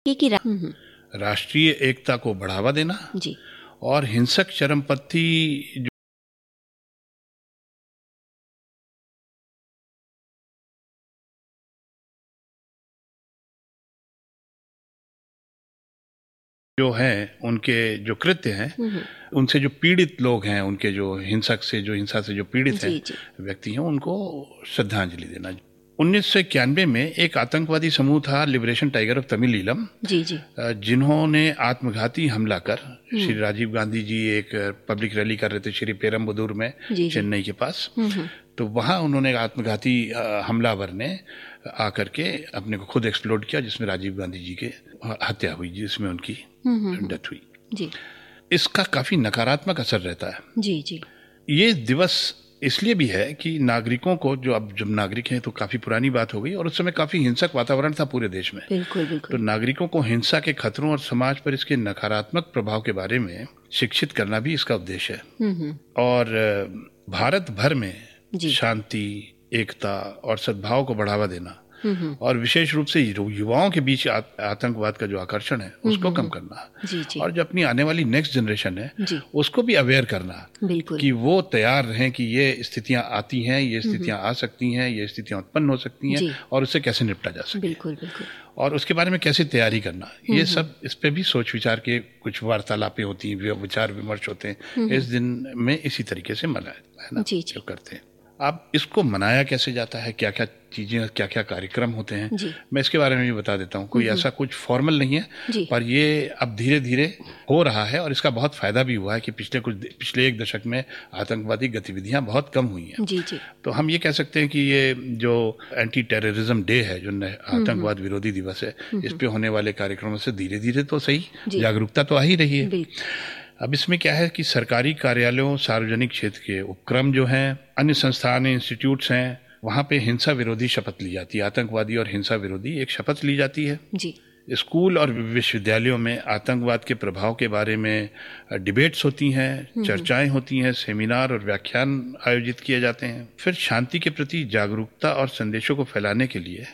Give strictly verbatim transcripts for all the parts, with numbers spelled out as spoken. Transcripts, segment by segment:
ये कि रा... हम्म, हम्म, राष्ट्रीय एकता को बढ़ावा देना जी और हिंसक चरमपंथी जो हैं उनके जो कृत्य हैं हम्म, हम्म, उनसे जो पीड़ित लोग हैं, उनके जो हिंसक से जो हिंसा से जो पीड़ित जी हैं जी व्यक्ति हैं, उनको श्रद्धांजलि देना। उन्नीस सौ इक्यानवे में एक आतंकवादी समूह था लिबरेशन टाइगर ऑफ तमिलीलम, जी जी जिन्होंने आत्मघाती हमला कर श्री राजीव गांधी जी एक पब्लिक रैली कर रहे थे श्री पेरम्बदूर में, जी जी चेन्नई के पास। हम्म, हम्म, तो वहाँ उन्होंने आत्मघाती अ, हमलावर ने आकर के अपने को खुद एक्सप्लोड किया, जिसमें राजीव गांधी जी के हत्या हुई, जिसमें उनकी हम्म, हम्म, हम्म, डेथ हुई। जी इसका काफी नकारात्मक असर रहता है। जी जी ये दिवस इसलिए भी है कि नागरिकों को, जो अब जब नागरिक हैं तो काफी पुरानी बात हो गई और उस समय काफी हिंसक वातावरण था पूरे देश में, बिल्कुल तो बिल्कुल नागरिकों को हिंसा के खतरों और समाज पर इसके नकारात्मक प्रभाव के बारे में शिक्षित करना भी इसका उद्देश्य है। हम्म, हम्म, और अ, भारत भर में जी शांति, एकता और सद्भाव को बढ़ावा देना हम्म, हम्म, और विशेष रूप से यु- युवाओं के बीच आ- आतंकवाद का जो आकर्षण है उसको कम करना, जी जी और जो अपनी आने वाली नेक्स्ट जनरेशन है जी उसको भी अवेयर करना बिल्कुल कि वो तैयार रहें कि ये स्थितियां आती हैं, ये स्थितियां आ सकती हैं, ये स्थितियां उत्पन्न हो सकती हैं जी और उससे कैसे निपटा जा सके बिल्कुल बिल्कुल और उसके बारे में कैसे तैयारी करना, ये सब इस पे भी सोच विचार के कुछ वार्तालापें होती हैं, विचार विमर्श होते हैं। इस दिन में इसी तरीके से मनाया है ना, जी जी जो करते हैं। अब इसको मनाया कैसे जाता है, क्या क्या चीजें, क्या क्या कार्यक्रम होते हैं, जी मैं इसके बारे में भी बता देता हूँ। कोई ऐसा कुछ फॉर्मल नहीं है, जी पर ये अब धीरे धीरे हो रहा है और इसका बहुत फायदा भी हुआ है कि पिछले कुछ पिछले एक दशक में आतंकवादी गतिविधियां बहुत कम हुई हैं। जी जी तो हम ये कह सकते हैं कि ये जो एंटी टेररिज्म डे है, जो न- आतंकवाद विरोधी दिवस है, इस पे होने वाले कार्यक्रमों से धीरे धीरे तो सही जी जागरूकता तो आ ही रही है। बिल्कुल अब इसमें क्या है कि सरकारी कार्यालयों, सार्वजनिक क्षेत्र के उपक्रम जो हैं, अन्य संस्थान, इंस्टीट्यूट्स हैं, वहाँ पे हिंसा विरोधी शपथ ली जाती है। आतंकवादी और हिंसा विरोधी एक शपथ ली जाती है। जी स्कूल और विश्वविद्यालयों में आतंकवाद के प्रभाव के बारे में डिबेट्स होती हैं, चर्चाएं होती हैं, सेमिनार और व्याख्यान आयोजित किए जाते हैं। फिर शांति के प्रति जागरूकता और संदेशों को फैलाने के लिए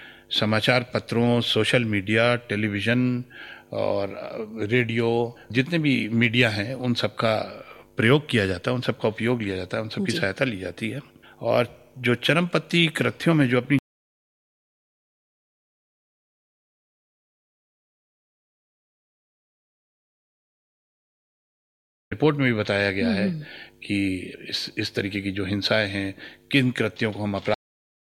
समाचार पत्रों, सोशल मीडिया, टेलीविज़न और रेडियो, जितने भी मीडिया हैं, उन सब का प्रयोग किया जाता है, उन सब का उपयोग लिया जाता है, उन सब की जी सहायता ली जाती है। और जो चरमपंथी कृत्यों में जो अपनी रिपोर्ट में भी बताया गया है कि इस इस तरीके की जो हिंसाएं हैं, किन कृत्यों को हम अपराध